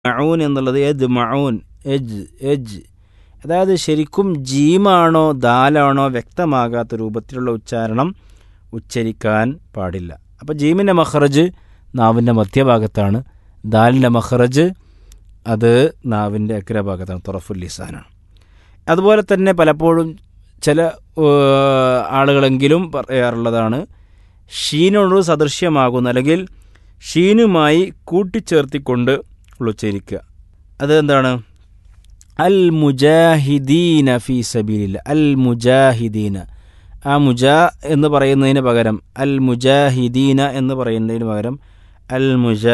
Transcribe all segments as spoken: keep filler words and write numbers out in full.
മഊൻ എന്നുള്ളത് എദ് മഊൻ എജ് എജ് അതായത് ശരിക്കും ജീമാണോ ദാലാണോ വ്യക്തമാകാത്ത രൂപത്തിലുള്ള ഉച്ചാരണം ഉച്ചരിക്കാൻ പാടില്ല. അപ്പോൾ ജീമിൻ്റെ മഖ്റജ് നാവിൻ്റെ മധ്യഭാഗത്താണ്, ദാലിൻ്റെ മഖ്റജ് അത് നാവിൻ്റെ അഗ്രഭാഗത്താണ്, തൊറഫുൽ ലിസാനാണ്. അതുപോലെ തന്നെ പലപ്പോഴും ചില ആളുകളെങ്കിലും പറയാറുള്ളതാണ് ഷീനോട് സദൃശ്യമാകുന്ന അല്ലെങ്കിൽ ഷീനുമായി കൂട്ടിച്ചേർത്തിക്കൊണ്ട് ഉച്ചരിക്കുക. അത് എന്താണ്? അൽ മുജാഹിദീന ഫീ സബീലില്ല. അൽ മുജാഹിദീന, ആ മുജാ എന്ന് പറയുന്നതിന് പകരം അൽ മുജാഹിദീന എന്ന് പറയുന്നതിന് പകരം അൽ മുജാ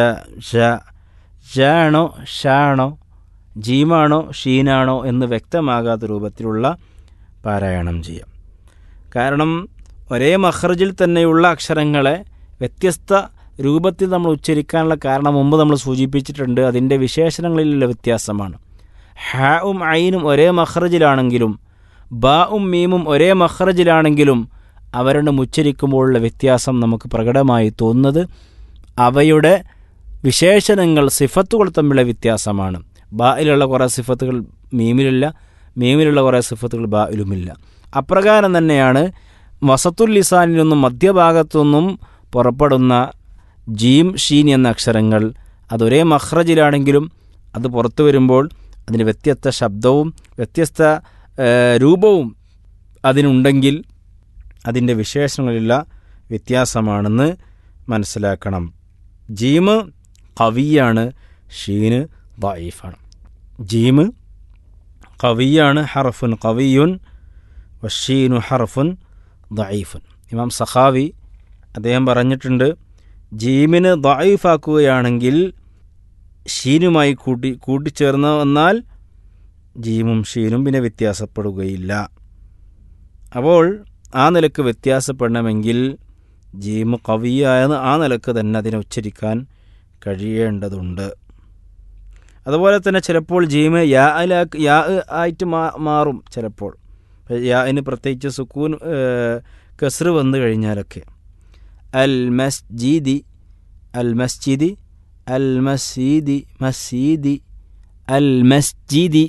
ഷാണോ ഷാണോ ജീമാണോ ഷീനാണോ എന്ന് വ്യക്തമാകാത്ത രൂപത്തിലുള്ള പാരായണം ചെയ്യാം. കാരണം ഒരേ മഖ്റജിൽ തന്നെയുള്ള അക്ഷരങ്ങളെ വ്യത്യസ്ത രൂപത്തിൽ നമ്മൾ ഉച്ചരിക്കാനുള്ള കാരണം മുമ്പ് നമ്മൾ സൂചിപ്പിച്ചിട്ടുണ്ട്. അതിൻ്റെ വിശേഷണങ്ങളിലുള്ള വ്യത്യാസമാണ്. ഹാഉം ഐനും ഒരേ മഖ്റജിലാണെങ്കിലും ബാഉം മീമും ഒരേ മഖ്റജിലാണെങ്കിലും അവരുടെ ഉച്ചരിക്കുമ്പോഴുള്ള വ്യത്യാസം നമുക്ക് പ്രകടമായി തോന്നുന്നത് അവയുടെ വിശേഷണങ്ങൾ സിഫത്തുകൾ തമ്മിലുള്ള വ്യത്യാസമാണ്. ബായിലുള്ള കുറേ സിഫത്തുകൾ മീമിലില്ല, മീമിലുള്ള കുറേ സിഫത്തുകൾ ബായിലുമില്ല. അപ്രകാരം തന്നെയാണ് വസത്തുൽ ലിസാനിൽ നിന്നും മധ്യഭാഗത്തു നിന്നും പുറപ്പെടുന്ന ജീം ഷീൻ എന്ന അക്ഷരങ്ങൾ അതൊരേ മഖ്റജിലാണെങ്കിലും അത് പുറത്തു വരുമ്പോൾ അതിന് വ്യത്യസ്ത ശബ്ദവും വ്യത്യസ്ത രൂപവും അതിനുണ്ടെങ്കിൽ അതിൻ്റെ വിശേഷണങ്ങളിലുള്ള വ്യത്യാസമാണെന്ന് മനസ്സിലാക്കണം. ജീമ് ഖവിയാണ്, ഷീന് ദഈഫാണ്. ജീമ് ഖവിയാണ്, ഹർഫുൻ ഖവിയുൻ വഷീനു ഹർഫുൻ ദഈഫുൻ. ഇമാം സഖാവി അദ്ദേഹം പറഞ്ഞിട്ടുണ്ട്, ജീമിന് ദഈഫാക്കുകയാണെങ്കിൽ ഷീനുമായി കൂട്ടി കൂട്ടിച്ചേർന്ന് വന്നാൽ ജീമും ഷീനും പിന്നെ വ്യത്യാസപ്പെടുകയില്ല. അപ്പോൾ ആ നിലക്ക് വ്യത്യാസപ്പെടണമെങ്കിൽ ജീമ് ഖവിയായെന്ന് ആ നിലക്ക് തന്നെ അതിനെ ഉച്ചരിക്കാൻ കഴിയേണ്ടതുണ്ട്. അതുപോലെ തന്നെ ചിലപ്പോൾ ജീമ് യാ യാ ആയിട്ട് മാറും. ചിലപ്പോൾ യാന് പ്രത്യേകിച്ച് സുക്കൂൻ കസ്റ് വന്നു കഴിഞ്ഞാലൊക്കെ അൽ മസ്ജിദി അൽ മസ്ജിദി അൽ മസ്ജിദി മസ്ജിദി അൽ മസ്ജിദി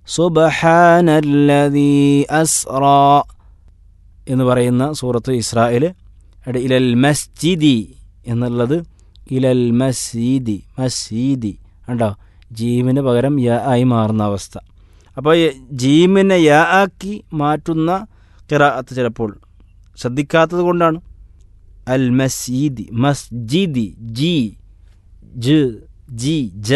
സുബ്ഹാനല്ലദീ അസ്റാ എന്ന് പറയുന്ന സൂറത്ത് ഇസ്രായേൽ ഇലൽ മസ്ജിദി എന്നുള്ളത് ഇലൽ മസ്ജിദി മസ്ജിദി കണ്ടോ, ജീമിന് പകരം യാ ആയി മാറുന്ന അവസ്ഥ. അപ്പോൾ ജീമിനെ യാ ആക്കി മാറ്റുന്ന ഖിറാഅത്ത് ചിലപ്പോൾ ശ്രദ്ധിക്കാത്തത് കൊണ്ടാണ്. അൽ മസ്ജിദി മസ്ജിദി ജി ജ് ജി ജ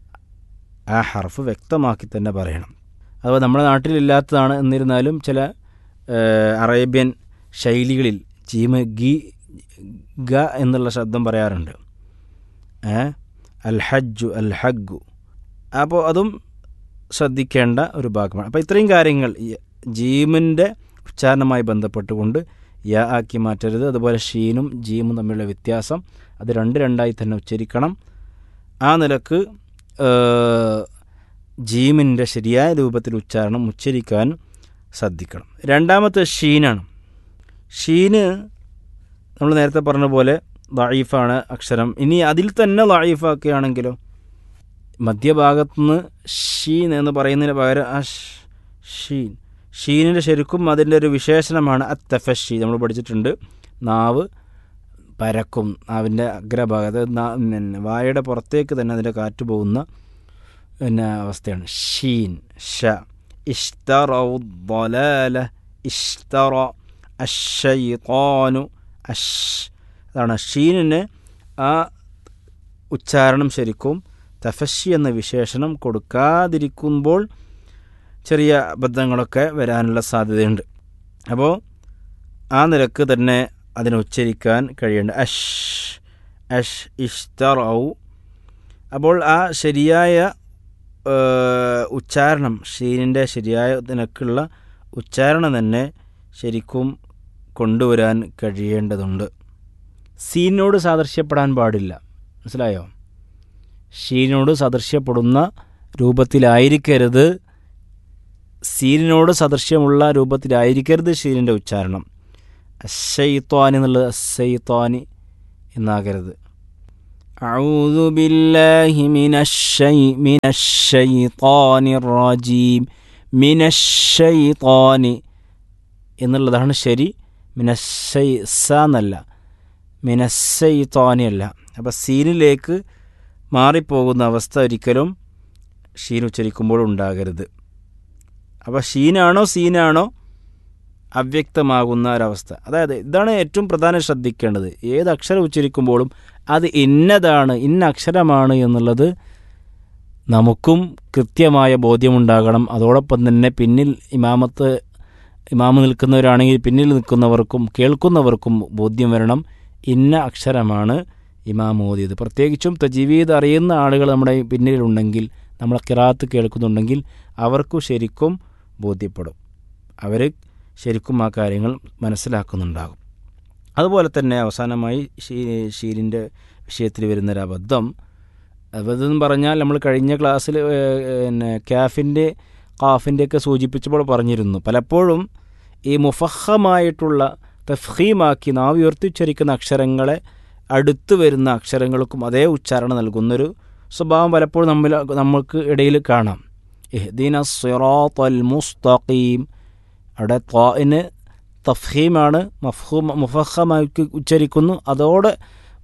ആ ഹർഫ് വ്യക്തമാക്കി തന്നെ പറയണം. അതുപോലെ നമ്മുടെ നാട്ടിലില്ലാത്തതാണ്. എന്നിരുന്നാലും ചില അറേബ്യൻ ശൈലികളിൽ ജീമ് ഗി ഗ എന്നുള്ള ശബ്ദം പറയാറുണ്ട്. അൽ ഹജ്ജു അൽ ഹഗ്ഗു. അപ്പോൾ അതും ശ്രദ്ധിക്കേണ്ട ഒരു ഭാഗമാണ്. അപ്പോൾ ഇത്രയും കാര്യങ്ങൾ ജീമിൻ്റെ ഉച്ചാരണവുമായി ബന്ധപ്പെട്ടുകൊണ്ട് യാ ആക്കി മാറ്റരുത്. അതുപോലെ ഷീനും ജീമും തമ്മിലുള്ള വ്യത്യാസം അത് രണ്ട് രണ്ടായി തന്നെ ഉച്ചരിക്കണം. ആ നിലക്ക് ജീമിൻ്റെ ശരിയായ രൂപത്തിൽ ഉച്ചാരണം ഉച്ചരിക്കാൻ ശ്രദ്ധിക്കണം. രണ്ടാമത്തെ ഷീനാണ്. ഷീന് നമ്മൾ നേരത്തെ പറഞ്ഞ പോലെ ദഈഫാണ് അക്ഷരം. ഇനി അതിൽ തന്നെ ദഈഫാക്കുകയാണെങ്കിലോ മധ്യഭാഗത്തുനിന്ന് ഷീൻ എന്ന് പറയുന്നതിന് പകരം ആ ഷീൻ ഷീനിൻ്റെ ശരിക്കും അതിൻ്റെ ഒരു വിശേഷണമാണ് അത്തഫഷി. നമ്മൾ പഠിച്ചിട്ടുണ്ട്, നാവ് പരക്കും, നാവിൻ്റെ അഗ്രഭാഗത്ത് പിന്നെ വായയുടെ പുറത്തേക്ക് തന്നെ അതിൻ്റെ കാറ്റ് പോകുന്ന പിന്നെ അവസ്ഥയാണ് ഷീൻ. ഷ ഇഷ്തറൗ ളലാല ഇഷ്തറ അശ്ശൈത്വാനു അഷ്. അതാണ് ഷീനിന് ആ ഉച്ചാരണം ശരിക്കും തഫഷി എന്ന വിശേഷണം കൊടുക്കാതിരിക്കുമ്പോൾ ചെറിയ അബദ്ധങ്ങളൊക്കെ വരാനുള്ള സാധ്യതയുണ്ട്. അപ്പോൾ ആ നിലക്ക് തന്നെ അതിനെ ഉച്ചരിക്കാൻ കഴിയേണ്ട അഷ് അഷ് ഇഷ്തറൗ. അപ്പോൾ ആ ശരിയായ ഉച്ചാരണം ഷീനിൻ്റെ ശരിയായ നിലക്കുള്ള ഉച്ചാരണം തന്നെ ശരിക്കും കൊണ്ടുവരാൻ കഴിയേണ്ടതുണ്ട്. സീനോട് സാദൃശ്യപ്പെടാൻ പാടില്ല. മനസ്സിലായോ? ഷീനോട് സദൃശ്യപ്പെടുന്ന രൂപത്തിലായിരിക്കരുത്, സീനിനോട് സദൃശ്യമുള്ള രൂപത്തിലായിരിക്കരുത് ഷീനിൻ്റെ ഉച്ചാരണം. അശ്ശൈത്വാനി എന്നുള്ളത് അശ്ശൈത്വാനി എന്നാകരുത്. അഊദു ബില്ലാഹി മിനശ്ശൈ മിനശ്ശൈത്വാനിർ റജീം. മിനശ്ശൈത്വാനി എന്നുള്ളതാണ് ശരി. മിനശ്ശൈ സ എന്നല്ല, മിനശ്ശൈത്വാനി അല്ല. അപ്പോൾ സീനിലേക്ക് മാറിപ്പോകുന്ന അവസ്ഥ ഒരിക്കലും ഷീൻ ഉച്ചരിക്കുമ്പോൾ ഉണ്ടാകരുത്. അപ്പോൾ ഷീനാണോ സീനാണോ അവ്യക്തമാകുന്ന ഒരവസ്ഥ. അതായത് ഇതാണ് ഏറ്റവും പ്രധാനം ശ്രദ്ധിക്കേണ്ടത്. ഏത് അക്ഷരം ഉച്ചരിക്കുമ്പോഴും അത് ഇന്നതാണ്, ഇന്ന അക്ഷരമാണ് എന്നുള്ളത് നമുക്കും കൃത്യമായ ബോധ്യമുണ്ടാകണം. അതോടൊപ്പം തന്നെ പിന്നിൽ ഇമാമത്ത് ഇമാമ് നിൽക്കുന്നവരാണെങ്കിൽ പിന്നിൽ നിൽക്കുന്നവർക്കും കേൾക്കുന്നവർക്കും ബോധ്യം വരണം, ഇന്ന അക്ഷരമാണ് ഇമാം ഓതിയത്. പ്രത്യേകിച്ചും തജ്വീദ് അറിയുന്ന ആളുകൾ നമ്മുടെ പിന്നിലുണ്ടെങ്കിൽ, നമ്മളെ ഖിറാഅത്ത് കേൾക്കുന്നുണ്ടെങ്കിൽ അവർക്ക് ശരിക്കും ബോധ്യപ്പെടും. അവർ ശരിക്കും ആ കാര്യങ്ങൾ മനസ്സിലാക്കുന്നുണ്ടാകും. അതുപോലെ തന്നെ അവസാനമായി ഷീ ഷീലിൻ്റെ വിഷയത്തിൽ വരുന്നൊരബദ്ധം, അബദ്ധം എന്ന് പറഞ്ഞാൽ നമ്മൾ കഴിഞ്ഞ ക്ലാസ്സിൽ പിന്നെ കാഫിൻ്റെ ഖാഫിൻ്റെയൊക്കെ സൂചിപ്പിച്ചപ്പോൾ പറഞ്ഞിരുന്നു, പലപ്പോഴും ഈ മുഫഹമായിട്ടുള്ള തഫ്ഹീമാക്കി നാവ് ഉയർത്തിച്ചുരിക്കുന്ന അക്ഷരങ്ങളെ അടുത്ത് വരുന്ന അക്ഷരങ്ങൾക്കും അതേ ഉച്ചാരണം നൽകുന്നൊരു സ്വഭാവം പലപ്പോഴും നമ്മൾ നമ്മൾക്ക് ഇടയിൽ കാണാം. ഇഹ്ദിന സിറാത്തൽ മുസ്തഖീം, അവിടെ ത്വാഇന് തഫ്ഹീമാണ്, മഫ്ഹൂം മുഫഹമാക്കി ഉച്ചരിക്കുന്നു. അതോടെ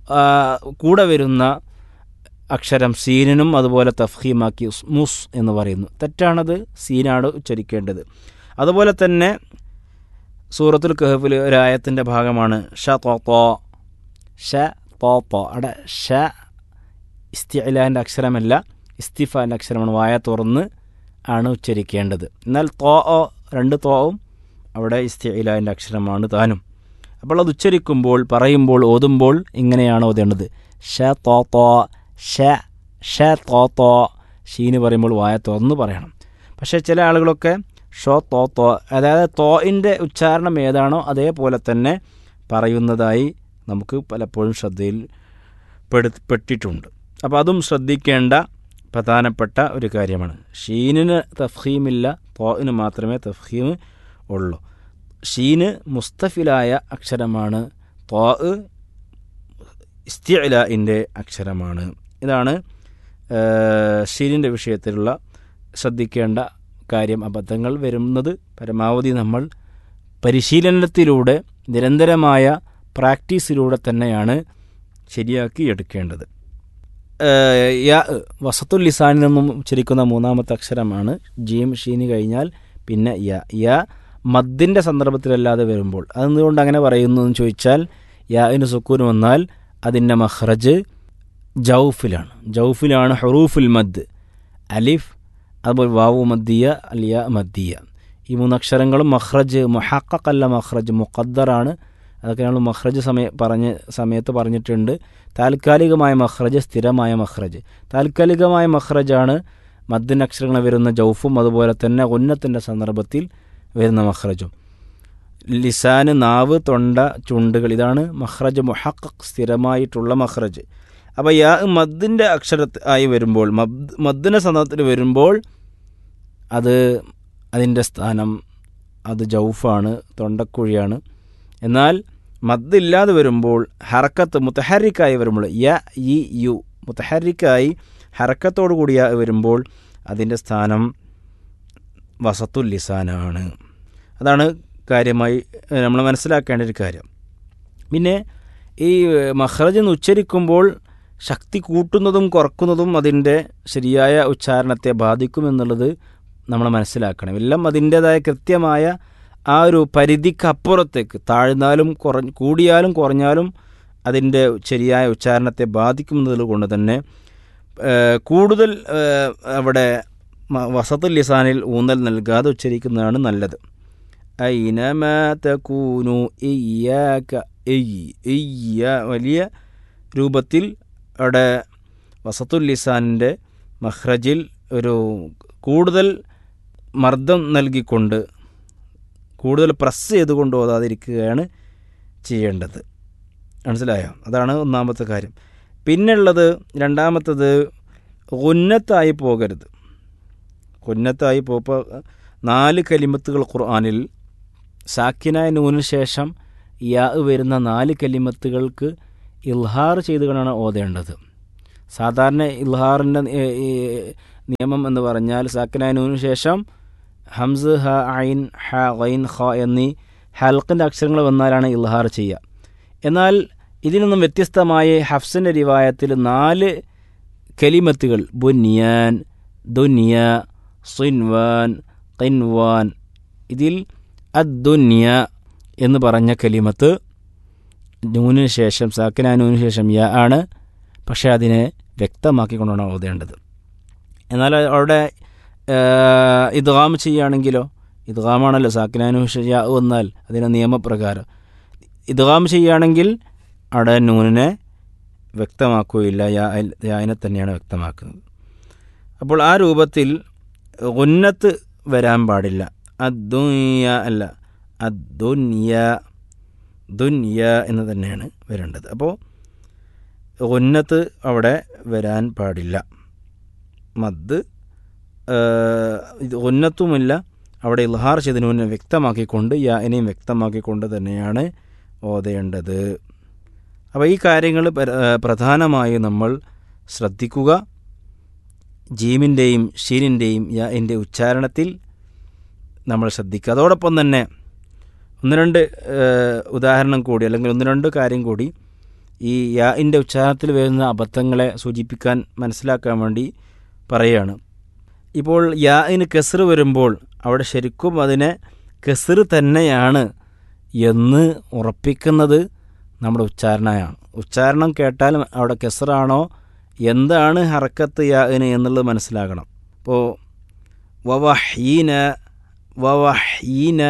കൂടെ വരുന്ന അക്ഷരം സീനിനും അതുപോലെ തഫ്ഹീമാക്കി മുസ് എന്ന് പറയുന്നു. തെറ്റാണത്, സീനാണ് ഉച്ചരിക്കേണ്ടത്. അതുപോലെ തന്നെ സൂറത്തുൽ കഹ്ഫിൽ ഒരായത്തിൻ്റെ ഭാഗമാണ് ഷ തോ തോ, ഷ തോ തോ. അവിടെ ഷ ഇസ്തിഇലാൻ്റെ അക്ഷരമല്ല, ഇസ്തിഫാൻ്റെ അക്ഷരമാണ്. വായ തുറന്ന് ആണ് ഉച്ചരിക്കേണ്ടത്. എന്നാൽ തോ ഓ, രണ്ട് തോവും അവിടെ ഇസ്തിഇലാൻ്റെ അക്ഷരമാണ് താനും. അപ്പോൾ അത് ഉച്ചരിക്കുമ്പോൾ, പറയുമ്പോൾ, ഓതുമ്പോൾ ഇങ്ങനെയാണ് ഓതേണ്ടത്. ഷ തോ തോ, ഷ ഷ തോ തോ. ഷീന് പറയുമ്പോൾ വായ തുറന്ന് പറയണം. പക്ഷേ ചില ആളുകളൊക്കെ ഷോ തോ തോ, അതായത് തോയിൻ്റെ ഉച്ചാരണം ഏതാണോ അതേപോലെ തന്നെ പറയുന്നതായി നമുക്ക് പലപ്പോഴും ശ്രദ്ധയിൽ പെടുത്തിപ്പെട്ടിട്ടുണ്ട്. അപ്പോൾ അതും ശ്രദ്ധിക്കേണ്ട പ്രധാനപ്പെട്ട ഒരു കാര്യമാണ്. ഷീനിന് തഫ്ഹീമില്ല, തോയിന് മാത്രമേ തഫ്ഹീം ഉള്ളൂ. ഷീന് മുസ്തഫിലായ അക്ഷരമാണ്, തോ ഇസ്തിഇലാഇൻ്റെ അക്ഷരമാണ്. ഇതാണ് ഷീനിൻ്റെ വിഷയത്തിലുള്ള ശ്രദ്ധിക്കേണ്ട കാര്യം. അബദ്ധങ്ങൾ വരുന്നത് പരമാവധി നമ്മൾ പരിശീലനത്തിലൂടെ നിരന്തരമായ പ്രാക്ടീസിലൂടെ തന്നെയാണ് ശരിയാക്കി എടുക്കേണ്ടത്. യാ വസത്തുൽ ലിസാനിൽ നിന്നും ഉച്ചരിക്കുന്ന മൂന്നാമത്തെ അക്ഷരമാണ് ജീം. ഷീന് കഴിഞ്ഞാൽ പിന്നെ യാ. യാ മദ്ദിൻ്റെ സന്ദർഭത്തിലല്ലാതെ വരുമ്പോൾ അതെന്തുകൊണ്ട് അങ്ങനെ പറയുന്നു എന്ന് ചോദിച്ചാൽ, യാഇന് സുക്കൂൻ വന്നാൽ അതിൻ്റെ മഖ്റജ് ജൗഫിലാണ്. ജൗഫിലാണ് ഹുറൂഫുൽ മദ്, അലിഫ്, അതുപോലെ വാവു മദ്ദിയ, അലിയ മദ്ദിയ. ഈ മൂന്നക്ഷരങ്ങളും മഖ്റജ് മുഹഖഖല്ല, മഖ്റജ് മുഖദ്ദറാണ്. അതൊക്കെ നമ്മൾ മഖ്റജ് സമയ പറഞ്ഞ സമയത്ത് പറഞ്ഞിട്ടുണ്ട്. താൽക്കാലികമായ മഖ്റജ്, സ്ഥിരമായ മഖ്റജ്. താൽക്കാലികമായ മഖ്റജാണ് മദ്ദിൻ്റെ അക്ഷരങ്ങൾ വരുന്ന ജൗഫും അതുപോലെ തന്നെ ഉന്നത്തിൻ്റെ സന്ദർഭത്തിൽ വരുന്ന മഖ്റജും. ലിസാന്, നാവ്, തൊണ്ട, ചുണ്ടുകൾ, ഇതാണ് മഖ്റജ് മുഹഖഖ്, സ്ഥിരമായിട്ടുള്ള മഖ്റജ്. അപ്പോൾ യാ മദ്ദിൻ്റെ അക്ഷര ആയി വരുമ്പോൾ, മദ് മദ്ദിൻ്റെ സന്ദർഭത്തിൽ വരുമ്പോൾ അത് അതിൻ്റെ സ്ഥാനം അത് ജൗഫാണ്, തൊണ്ടക്കുഴിയാണ്. എന്നാൽ മദ്ദില്ലാതെ വരുമ്പോൾ ഹറക്കത്ത് മുത്തഹരിക്കായി വരുമ്പോൾ യ ഇ യു മുത്തഹരിക്കായി ഹറക്കത്തോടു കൂടി യാ വരുമ്പോൾ അതിൻ്റെ സ്ഥാനം വസത്തുൽ ലിസാനാണ്. അതാണ് കാര്യമായി നമ്മൾ മനസ്സിലാക്കേണ്ട ഒരു കാര്യം. പിന്നെ ഈ മഖ്റജ് എന്ന് ഉച്ചരിക്കുമ്പോൾ ശക്തി കൂട്ടുന്നതും കുറക്കുന്നതും അതിൻ്റെ ശരിയായ ഉച്ചാരണത്തെ ബാധിക്കുമെന്നുള്ളത് നമ്മൾ മനസ്സിലാക്കണം. എല്ലാം അതിൻ്റേതായ കൃത്യമായ ആ ഒരു പരിധിക്കപ്പുറത്തേക്ക് താഴ്ന്നാലും കുറഞ്ഞ കൂടിയാലും കുറഞ്ഞാലും അതിൻ്റെ ശരിയായ ഉച്ചാരണത്തെ ബാധിക്കുന്നത് കൊണ്ട് തന്നെ കൂടുതൽ അവിടെ വസത്തുൽ ലിസാനിൽ ഊന്നൽ നൽകാതെ ഉച്ചരിക്കുന്നതാണ് നല്ലത്. ഐനമാ തകൂനു ഇയ്യാക ഇയ്യ, വലിയ രൂപത്തിൽ അവിടെ വസത്തുൽ ലിസാനിൻ്റെ മഖ്റജിൽ ഒരു കൂടുതൽ മർദ്ദം നൽകിക്കൊണ്ട് കൂടുതൽ പ്രസ് ചെയ്തുകൊണ്ട് ഓതാതിരിക്കുകയാണ് ചെയ്യേണ്ടത്. മനസ്സിലായോ? അതാണ് ഒന്നാമത്തെ കാര്യം. പിന്നുള്ളത് രണ്ടാമത്തത് ഗുന്നത്തായി പോകരുത്. ഗുന്നത്തായി പോപ്പോൾ നാല് കലിമത്തുകൾ ഖുർആനിൽ സാക്കിനായ നൂനിന് ശേഷം യാ വരുന്ന നാല് കലിമത്തുകൾക്ക് ഇൽഹാർ ചെയ്തുകൊണ്ടാണ് ഓതേണ്ടത്. സാധാരണ ഇൽഹാറിൻ്റെ നിയമം എന്ന് പറഞ്ഞാൽ സാക്കിനായ നൂനിന് ശേഷം ഹംസ്, ഹ, ഐൻ, ഹ, ഖൈൻ, ഖ എന്നീ ഹൽക്കിൻ്റെ അക്ഷരങ്ങൾ വന്നാലാണ് ഇൽഹാർ ചെയ്യുക. എന്നാൽ ഇതിൽ നിന്നും വ്യത്യസ്തമായി ഹഫ്സിൻ്റെ റിവായത്തിൽ നാല് കലിമത്തുകൾ ബുനിയാൻ, ദുനിയ, സിൻവാൻ, ഖിൻവാൻ, ഇതിൽ അദ്ദുന്യ എന്ന് പറഞ്ഞ കലിമത്ത് നൂനിന് ശേഷം സാക്കിനായ നൂനിന് ശേഷം യ ആണ്. പക്ഷേ അതിനെ വ്യക്തമാക്കിക്കൊണ്ടാണ് ഓതേണ്ടത്. എന്നാൽ അവിടെ ഇദ്ഗാം ചെയ്യുകയാണെങ്കിലോ, ഇദ്ഗാമാണല്ലോ സാക്കിനായ നൂനിന് ശേഷം യ വന്നാൽ അതിൻ്റെ നിയമപ്രകാരം ഇദ്ഗാം ചെയ്യുകയാണെങ്കിൽ അവിടെ നൂനിനെ വ്യക്തമാക്കുകയില്ല, യാ യാനെ തന്നെയാണ് വ്യക്തമാക്കുന്നത്. അപ്പോൾ ആ രൂപത്തിൽ ഗുന്നത്ത് വരാൻ പാടില്ല. അദ്ദുന്യ അല്ല, അദ്ദുന്യ, ദുന്യ എന്ന് തന്നെയാണ് വരേണ്ടത്. അപ്പോൾ ഗുന്നത്ത് അവിടെ വരാൻ പാടില്ല. മദ് ഇത് ഗുന്നത്തുമില്ല, അവിടെ ഇൽഹാർ ചെയ്ത നൂനെ വ്യക്തമാക്കിക്കൊണ്ട് യാനെയും വ്യക്തമാക്കിക്കൊണ്ട് തന്നെയാണ് ഓതേണ്ടത്. അപ്പോൾ ഈ കാര്യങ്ങൾ പ്രധാനമായും നമ്മൾ ശ്രദ്ധിക്കുക. ജീമിൻ്റെയും ഷീനിൻ്റെയും യാൻ്റെ ഉച്ചാരണത്തിൽ നമ്മൾ ശ്രദ്ധിക്കുക. അതോടൊപ്പം തന്നെ ഒന്ന് രണ്ട് ഉദാഹരണം കൂടി, അല്ലെങ്കിൽ ഒന്ന് രണ്ട് കാര്യം കൂടി ഈ യാൻ്റെ ഉച്ചാരണത്തിൽ വരുന്ന അബദ്ധങ്ങളെ സൂചിപ്പിക്കാൻ മനസ്സിലാക്കാൻ വേണ്ടി പറയുകയാണ്. ഇപ്പോൾ യാന് കസ്റ് വരുമ്പോൾ അവിടെ ശരിക്കും അതിനെ കസ്റ് തന്നെയാണ് എന്ന് ഉറപ്പിക്കുന്നത് നമ്മുടെ ഉച്ചാരണമാണ്. ഉച്ചാരണം കേട്ടാൽ അവിടെ കസ്റാണോ എന്താണ് ഹർക്കത്ത് യാന് എന്നുള്ളത് മനസ്സിലാകണം. ഇപ്പോൾ വവഹീന, വവഹീന,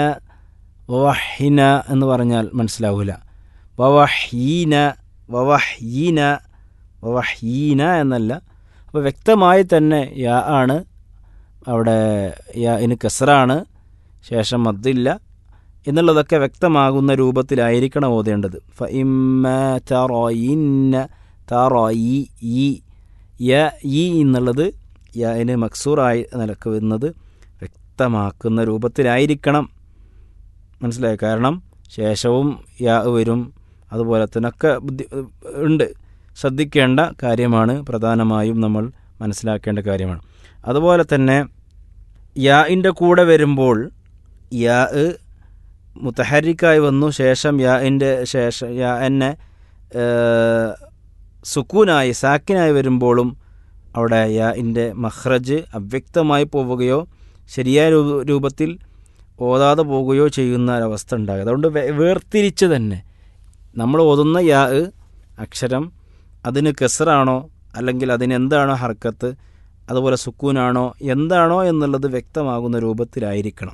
വവഹീന എന്ന് പറഞ്ഞാൽ മനസ്സിലാവില്ല. വവഹീന, വവഹീന, വവഹീന എന്നല്ല. അപ്പോൾ വ്യക്തമായി തന്നെ യാ ആണ്, അവിടെ യാന് കസ്റാണ്, ശേഷം മദ്ദില്ല എന്നുള്ളതൊക്കെ വ്യക്തമാകുന്ന രൂപത്തിലായിരിക്കണം ഓതേണ്ടത്. ഫ ഇമ്മ തറയിന്ന, തറയി, ഈ യ ഈ എന്നുള്ളത് യാന് മക്സൂറായി നിലക്ക് വരുന്നത് വ്യക്തമാക്കുന്ന രൂപത്തിലായിരിക്കണം. മനസ്സിലായി? കാരണം ശേഷവും യാ വരും, അതുപോലെ തന്നെ ഒക്കെ ബുദ്ധി ഉണ്ട്. ശ്രദ്ധിക്കേണ്ട കാര്യമാണ്, പ്രധാനമായും നമ്മൾ മനസ്സിലാക്കേണ്ട കാര്യമാണ്. അതുപോലെ തന്നെ യാഇൻ്റെ കൂടെ വരുമ്പോൾ യാ മുത്തഹരിക്കായി വന്നു, ശേഷം യാഇൻ്റെ ശേഷം യാ എന്നെ സുക്കൂനായി സാക്കിനായി വരുമ്പോഴും അവിടെ യാഇൻ്റെ മഖ്റജ് അവ്യക്തമായി പോവുകയോ ശരിയായ രൂപത്തിൽ ഓതാതെ പോവുകയോ ചെയ്യുന്ന ഒരവസ്ഥ ഉണ്ടാകും. അതുകൊണ്ട് വേർതിരിച്ച് തന്നെ നമ്മൾ ഓതുന്ന യാ അക്ഷരം അതിന് കസ്റാണോ അല്ലെങ്കിൽ അതിനെന്താണോ ഹർക്കത്ത്, അതുപോലെ സുക്കൂനാണോ എന്താണോ എന്നുള്ളത് വ്യക്തമാകുന്ന രൂപത്തിലായിരിക്കണം.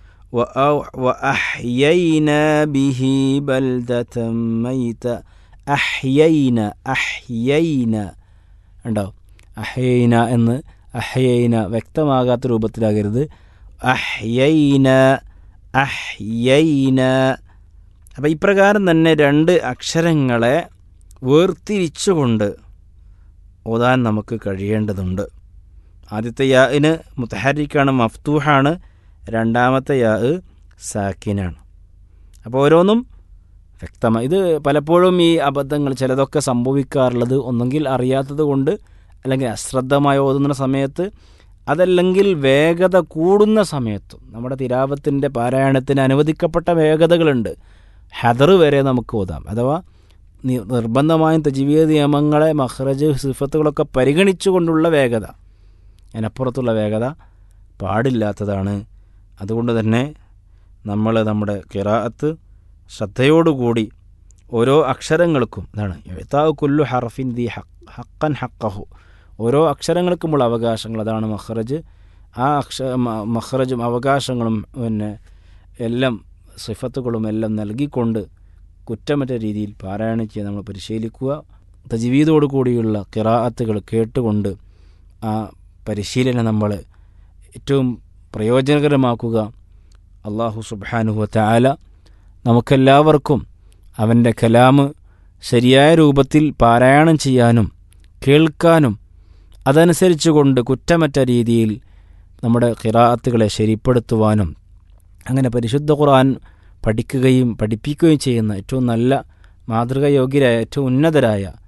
വഅഹ്യൈന ബിഹി ബൽദതൻ മൈത, അഹ്യൈന, അഹ്യൈന ഉണ്ടോ? അഹ്യൈന എന്ന് അഹ്യൈന വ്യക്തമാകാത്ത രൂപത്തിലാകരുത്. അഹ്യൈന, അഹ്യൈന. അപ്പം ഇപ്രകാരം തന്നെ രണ്ട് അക്ഷരങ്ങളെ വേർതിരിച്ചുകൊണ്ട് ഓതാൻ നമുക്ക് കഴിയേണ്ടതുണ്ട്. ആദ്യത്തെ യാഇന് മുത്തഹരിക്കാണ്, മഫ്തൂഹാണ്. രണ്ടാമത്തെ യാ സാക്കിനാണ്. അപ്പോൾ ഓരോന്നും വ്യക്തമായി. ഇത് പലപ്പോഴും ഈ അബദ്ധങ്ങൾ ചിലതൊക്കെ സംഭവിക്കാറുള്ളത് ഒന്നെങ്കിൽ അറിയാത്തത് കൊണ്ട്, അല്ലെങ്കിൽ അശ്രദ്ധമായി ഓതുന്ന സമയത്ത്, അതല്ലെങ്കിൽ വേഗത കൂടുന്ന സമയത്തും. നമ്മുടെ തിലാവത്തിൻ്റെ പാരായണത്തിന് അനുവദിക്കപ്പെട്ട വേഗതകളുണ്ട്. ഹദർ വരെ നമുക്ക് ഓതാം. അഥവാ നിർബന്ധമായും തജ്വീദ് നിയമങ്ങളെ, മഖ്റജ്, സിഫത്തുകളൊക്കെ പരിഗണിച്ചുകൊണ്ടുള്ള വേഗത, അതിനപ്പുറത്തുള്ള വേഗത പാടില്ലാത്തതാണ്. അതുകൊണ്ട് തന്നെ നമ്മൾ നമ്മുടെ ഖിറാഅത്ത് ശ്രദ്ധയോടുകൂടി ഓരോ അക്ഷരങ്ങൾക്കും, ഇതാണ് യഅ്താഉ കുല്ലു ഹർഫിൻ ദി ഹഖൻ ഹഖഹു, ഓരോ അക്ഷരങ്ങൾക്കുമുള്ള അവകാശങ്ങൾ, അതാണ് മഖ്റജ്. ആ അക്ഷ മഖ്റജും അവകാശങ്ങളും പിന്നെ എല്ലാം സിഫത്തുകളും എല്ലാം നൽകിക്കൊണ്ട് കുറ്റമറ്റ രീതിയിൽ പാരായണം ചെയ്യാൻ നമ്മൾ പരിശീലിക്കുക. തജ്വീദോടു കൂടിയുള്ള ഖിറാഅത്തുകൾ കേട്ടുകൊണ്ട് ആ പരിശീലനം നമ്മൾ ഏറ്റവും പ്രയോജനകരമാക്കുക. അല്ലാഹു സുബ്ഹാനഹു വ തആല നമുക്കെല്ലാവർക്കും അവൻ്റെ കലാമ് ശരിയായ രൂപത്തിൽ പാരായണം ചെയ്യാനും കേൾക്കാനും അതനുസരിച്ച് കൊണ്ട് കുറ്റമറ്റ രീതിയിൽ നമ്മുടെ ഖിറാഅത്തുകളെ ശരിപ്പെടുത്തുവാനും, അങ്ങനെ പരിശുദ്ധ ഖുർആൻ പഠിക്കുകയും പഠിപ്പിക്കുകയും ചെയ്യുന്ന ഏറ്റവും നല്ല മാതൃകായോഗ്യരായ ഏറ്റവും ഉന്നതരായ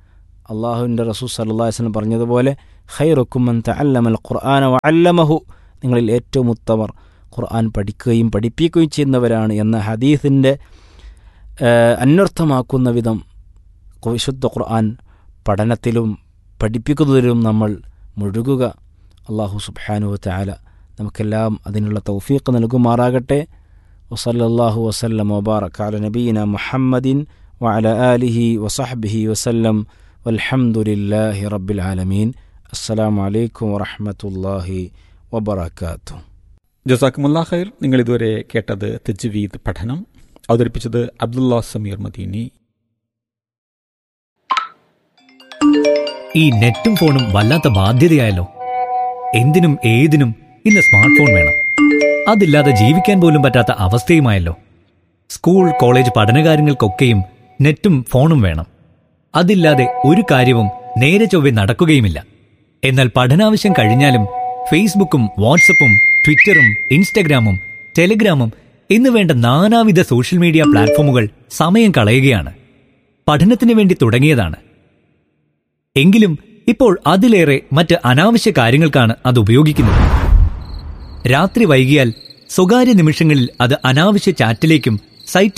അള്ളാഹുവിൻ്റെ റസൂൽ സല്ലല്ലാഹു അലൈഹി വസല്ലം പറഞ്ഞതുപോലെ ഖൈറുക്കും മൻ തഅല്ലമൽ ഖുർആന വഅല്ലമഹു, നിങ്ങളിൽ ഏറ്റവും ഉത്തമർ ഖുർആൻ പഠിക്കുകയും പഠിപ്പിക്കുകയും ചെയ്യുന്നവരാണ് എന്ന ഹദീസിൻ്റെ അന്വർത്ഥമാക്കുന്ന വിധം വിശുദ്ധ ഖുർആൻ പഠനത്തിലും പഠിപ്പിക്കുന്നതിലും നമ്മൾ മുഴുകുക. അല്ലാഹു സുബ്ഹാനഹു വ തആല നമുക്കെല്ലാം അതിനുള്ള തൗഫീഖ് നൽകുമാറാകട്ടെ. വസല്ലല്ലാഹു വസല്ലം വബാറക അല നബിയിന മുഹമ്മദിൻ വഅല ആലിഹി വസഹ്ബിഹി വസല്ലം വൽഹംദുലില്ലാഹി റബ്ബിൽ ആലമീൻ. അസ്സലാമു അലൈക്കും വറഹ്മത്തുള്ളാഹി വബറകാതുഹു. ജസാക്കുമുല്ലാഹ് ഖൈർ. നിങ്ങൾ ഇതുവരെ കേട്ടത് തജ്വീദ് പഠനം. അവതരിപ്പിച്ചത് അബ്ദുല്ലാ സമീർ മദീനി. ഈ നെറ്റും ഫോണും വല്ലാത്ത ബാധ്യതയായല്ലോ. എന്തിനും ഏതിനും ഇന്ന് സ്മാർട്ട് ഫോൺ വേണം. അതില്ലാതെ ജീവിക്കാൻ പോലും പറ്റാത്ത അവസ്ഥയുമായല്ലോ. സ്കൂൾ കോളേജ് പഠനകാര്യങ്ങൾക്കൊക്കെയും നെറ്റും ഫോണും വേണം. അതില്ലാതെ ഒരു കാര്യവും നേരെ ചൊവ്വെ നടക്കുകയുമില്ല. എന്നാൽ പഠനാവശ്യം കഴിഞ്ഞാലും ഫേസ്ബുക്കും വാട്സപ്പും ട്വിറ്ററും ഇൻസ്റ്റഗ്രാമും ടെലിഗ്രാമും എന്ന് വേണ്ട നാനാവിധ സോഷ്യൽ മീഡിയ പ്ലാറ്റ്ഫോമുകൾ സമയം കളയുകയാണ്. പഠനത്തിന് വേണ്ടി തുടങ്ങിയതാണ്. എങ്കിലും ഇപ്പോൾ അതിലേറെ മറ്റ് അനാവശ്യ കാര്യങ്ങൾക്കാണ് അത് ഉപയോഗിക്കുന്നത്. രാത്രി വൈകിയാൽ സ്വകാര്യ നിമിഷങ്ങളിൽ അത് അനാവശ്യ ചാറ്റിലേക്കും സൈറ്റ്